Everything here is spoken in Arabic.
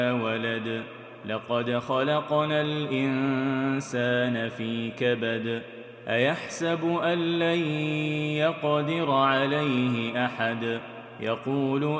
ولد لقد خلقنا الإنسان في كبد أيحسب أن لن يقدر عليه أحد يقول